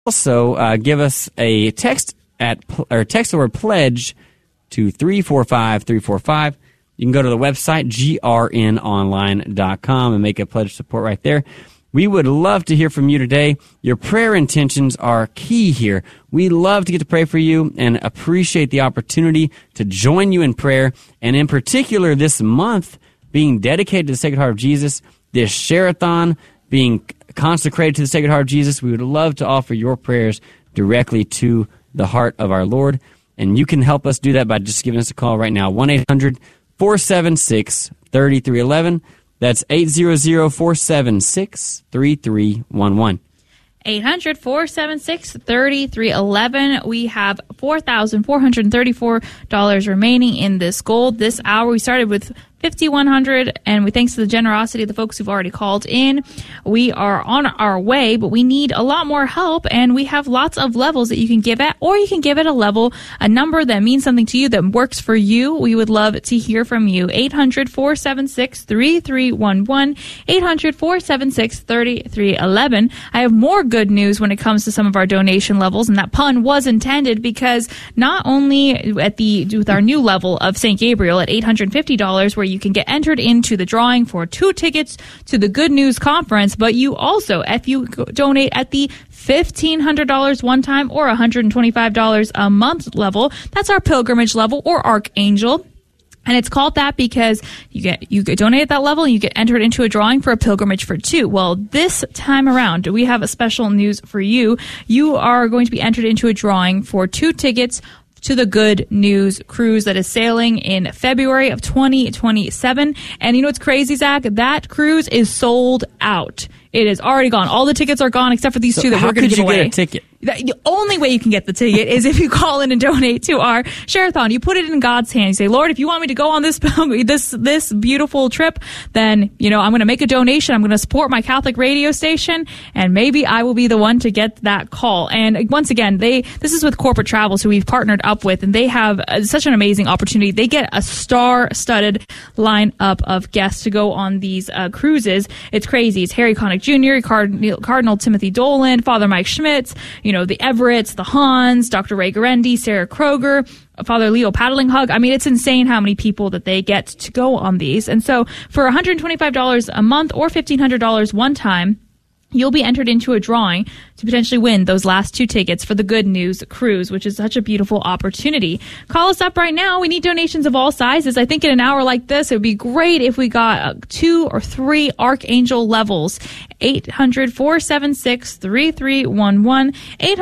Also, give us a text text the word pledge to 345-345. You can go to the website, grnonline.com, and make a pledge support right there. We would love to hear from you today. Your prayer intentions are key here. We love to get to pray for you and appreciate the opportunity to join you in prayer. And in particular, this month being dedicated to the Sacred Heart of Jesus, this Share-a-thon being consecrated to the Sacred Heart of Jesus, we would love to offer your prayers directly to the heart of our Lord. And you can help us do that by just giving us a call right now, 1-800-476-3311. That's 800-476-3311. 800-476-3311. We have $4,434 remaining in this gold. This hour we started with $5,100, and we thanks to the generosity of the folks who've already called in. We are on our way, but we need a lot more help, and we have lots of levels that you can give at, or you can give it a level, a number that means something to you, that works for you. We would love to hear from you. 800-476-3311, 800-476-3311. I have more good news when it comes to some of our donation levels, and that pun was intended because not only with our new level of St. Gabriel at $850, where you can get entered into the drawing for 2 tickets to the Good News Conference, but you also, if you donate at the $1,500 one time or $125 a month level, that's our pilgrimage level or Archangel. And it's called that because you donate at that level and you get entered into a drawing for a pilgrimage for 2. Well, this time around, we have a special news for you. You are going to be entered into a drawing for 2 tickets to the Good News Cruise that is sailing in February of 2027. And you know what's crazy, Zach? That cruise is sold out. It is already gone. All the tickets are gone except for these 2 that we're going to give away. How could you get a ticket? The only way you can get the ticket is if you call in and donate to our Share-a-thon. You put it in God's hand. You say, Lord, if you want me to go on this beautiful trip, then, I'm going to make a donation. I'm going to support my Catholic radio station, and maybe I will be the one to get that call. And once again, this is with Corporate Travels, who we've partnered up with, and they have such an amazing opportunity. They get a star-studded lineup of guests to go on these cruises. It's crazy. It's Harry Connick Jr., Cardinal Timothy Dolan, Father Mike Schmitz, the Everetts, the Hans, Dr. Ray Garendi, Sarah Kroger, Father Leo Paddling Hug. I mean, it's insane how many people that they get to go on these. And so for $125 a month or $1,500 one time, you'll be entered into a drawing to potentially win those last 2 tickets for the Good News Cruise, which is such a beautiful opportunity. Call us up right now. We need donations of all sizes. I think in an hour like this, it would be great if we got 2 or 3 Archangel levels. 800-476-3311,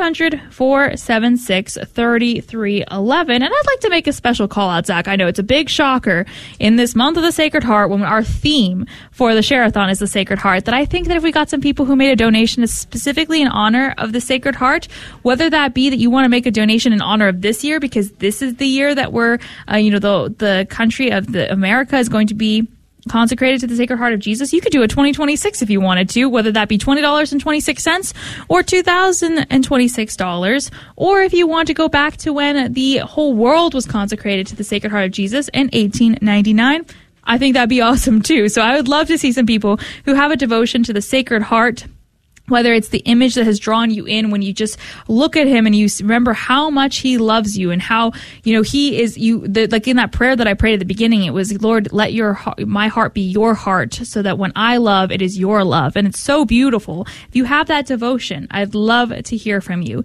800-476-3311. And I'd like to make a special call out, Zach. I know it's a big shocker in this month of the Sacred Heart, when our theme for the Share-a-thon is the Sacred Heart, that I think that if we got some people who made a donation specifically in honor of the Sacred Heart, whether that be that you want to make a donation in honor of this year, because this is the year that we're, the country of America is going to be consecrated to the Sacred Heart of Jesus. You could do a 2026 if you wanted to, whether that be $20.26 or $2,026, or if you want to go back to when the whole world was consecrated to the Sacred Heart of Jesus in 1899. I think that'd be awesome too. So I would love to see some people who have a devotion to the Sacred Heart, whether it's the image that has drawn you in when you just look at him and you remember how much he loves you and how, he is like in that prayer that I prayed at the beginning, it was, Lord, let my heart be your heart, so that when I love, it is your love. And it's so beautiful. If you have that devotion, I'd love to hear from you.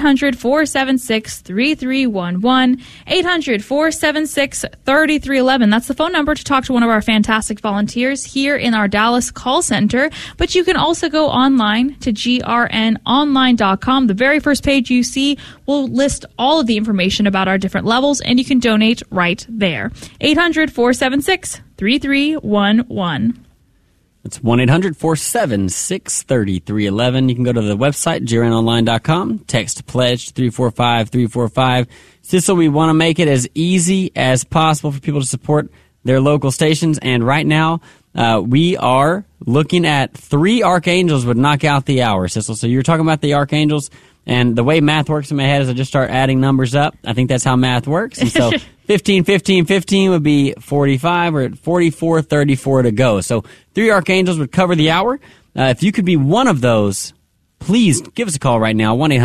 800-476-3311, 800-476-3311. That's the phone number to talk to one of our fantastic volunteers here in our Dallas call center. But you can also go online to grnonline.com. The very first page you see will list all of the information about our different levels, and you can donate right there. 800-476-3311. It's 1-800-476-3311. You can go to the website, grnonline.com, text pledge 345-345. Cecil, we want to make it as easy as possible for people to support their local stations, and right now we are looking at 3 Archangels would knock out the hour, Cecil. So you're talking about the Archangels, and the way math works in my head is I just start adding numbers up. I think that's how math works. And so 15, 15, 15 would be 45, or at 44, 34 to go. So 3 Archangels would cover the hour. If you could be one of those, please give us a call right now,